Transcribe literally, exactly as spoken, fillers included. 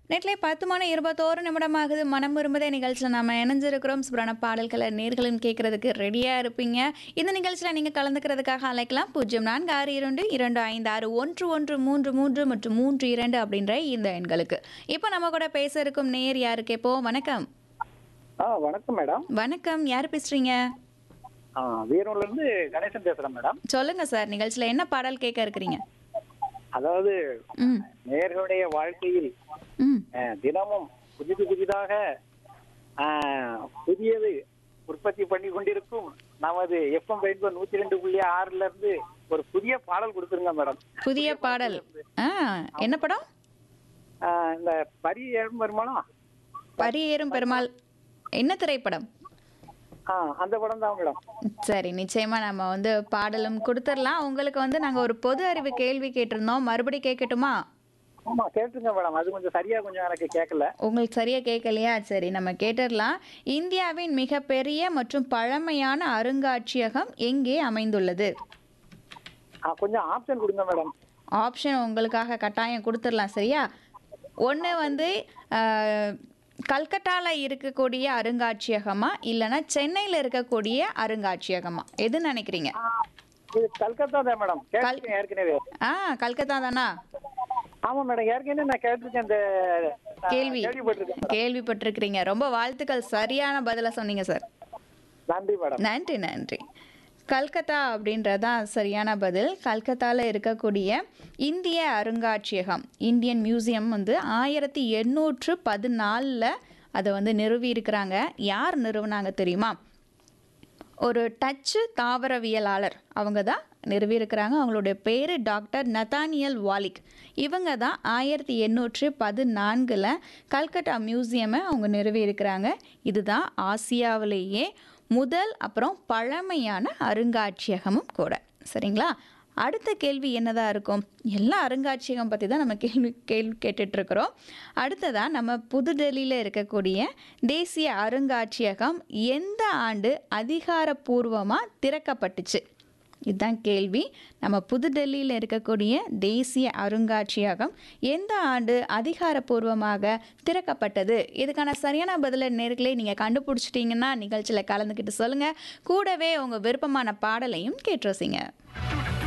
நேற்றிலே பத்து மணி இருபத்தோரு நிமிடமாகுது. மனம் விரும்புதே நிகழ்ச்சியில் நம்ம இணைஞ்சிருக்கிறோம். சூப்பரான பாடல்களை நேர்களும் கேட்கறதுக்கு ரெடியாக இருப்பீங்க. இந்த நிகழ்ச்சியில் நீங்கள் கலந்துக்கிறதுக்காக அழைக்கலாம். பூஜ்ஜியம் நான்கு ஆறு இரண்டு இரண்டு ஐந்து ஆறு ஒன்று ஒன்று மூன்று மூன்று மற்றும் மூன்று இரண்டு அப்படின்ற இந்த எண்களுக்கு. இப்போ நம்ம கூட பேச இருக்கும் நேர் யாரு கேட்போம். வணக்கம். ஆ வணக்கம் மேடம். வணக்கம். யார் பேசுறீங்க? ஆ வீரூர்ல இருந்து கணேசன் பேசுறேன் மேடம். சொல்லுங்க சார், நிகழ்ச்சியில் என்ன பாடல் கேட்க இருக்கிறீங்க? அதாவது ம் நேர்களுடைய வாழ்க்கையில் ம் அஹ், தினமும் புதிது புதிதாக ஆஹ், புதியது உற்பத்தி பண்ணி கொண்டிருக்கும் நமது எஃப்எம் ரெயின்போ நூத்தி ரெண்டு புள்ளி ஆறுல இருந்து ஒரு புதிய பாடல் கொடுத்துருங்க மேடம். புதிய பாடல். ஆ என்ன படம்? ஆஹ், இந்த பரி ஏழும் வருமானம் பரியேறும் பெருமாள். என்ன திரைப்படம்? ஆ அந்த படம் தான் மேடம். சரி, நிச்சயமா நம்ம வந்து பாடலும் கொடுத்துடலாம். உங்களுக்கு வந்து நாங்கள் ஒரு பொது அறிவு கேள்வி கேட்டிருந்தோம், மறுபடி கேட்கட்டுமா? ஆமா கேட்டுருங்க மேடம். அது கொஞ்சம் சரியா கொஞ்சம் எனக்கு கேட்கல. உங்களுக்கு சரியா கேட்கலையா? சரி, நம்ம கேட்டுடலாம். இந்தியாவின் மிகப்பெரிய மற்றும் பழமையான அருங்காட்சியகம் எங்கே அமைந்துள்ளது? ஆ, கொஞ்சம் ஆப்ஷன் கொடுங்க மேடம். ஆப்ஷன் உங்களுக்காக கட்டாயம் கொடுத்துடலாம். சரியா? ஒன்று வந்து அஹ், கல்கட்டால இருக்கக்கூடிய அருங்காட்சியகமா இல்லைன்னா சென்னையில் இருக்கக்கூடிய அருங்காட்சியகமா, எது நினைக்கிறீங்க? ஆ, இது கல்கத்தா தான் மேடம். கேட்டிருக்கேன் ஏற்கனவே. ஆ கல்கத்தா தானா? ஆமா மேடம், ஏற்கனவே நான் கேட்டிருக்கேன். இந்த நான் கேள்வி கேள்விப்பட்டிருக்கேன் மேடம். கேள்விப்பட்டிருக்கிறீங்க. ரொம்ப வாழ்த்துக்கள், சரியான பதிலை சொன்னீங்க சார். நன்றி மேடம். நன்றி நன்றி. கல்கத்தா அப்படின்றதான் சரியான பதில். கல்கத்தாவில் இருக்கக்கூடிய இந்திய அருங்காட்சியகம், இந்தியன் மியூசியம் வந்து ஆயிரத்தி எண்ணூற்று பதினாலில் அதை வந்து நிறுவி இருக்கிறாங்க. யார் நிறுவனாங்க தெரியுமா? ஒரு டச்சு தாவரவியலாளர் அவங்க தான் நிறுவியிருக்கிறாங்க. அவங்களுடைய பேர் டாக்டர் நத்தானியல் வாலிக். இவங்க தான் ஆயிரத்தி எண்ணூற்று பதினான்கில் கல்கட்டா மியூசியமை அவங்க நிறுவியிருக்கிறாங்க. இதுதான் ஆசியாவிலேயே முதல் அப்புறம் பழமையான அருங்காட்சியகமும் கூட. சரிங்களா? அடுத்த கேள்வி என்னதான் இருக்கும்? எல்லா அருங்காட்சியகம் பற்றி தான் நம்ம கேள்வி கேள்வி கேட்டுட்ருக்குறோம். அடுத்ததான் நம்ம புதுடெல்லியில் இருக்கக்கூடிய தேசிய அருங்காட்சியகம் எந்த ஆண்டு அதிகாரப்பூர்வமாக திறக்கப்பட்டுச்சு? இதுதான் கேள்வி. நம்ம புதுடெல்லியில் இருக்கக்கூடிய தேசிய அருங்காட்சியகம் எந்த ஆண்டு அதிகாரப்பூர்வமாக திறக்கப்பட்டது? இதுக்கான சரியான பதிலை நேர்களே நீங்கள் கண்டுபிடிச்சிட்டிங்கன்னா நிகழ்ச்சியில் கலந்துக்கிட்டு சொல்லுங்கள். கூடவே உங்கள் விருப்பமான பாடலையும் கேட்டு ரசிங்க.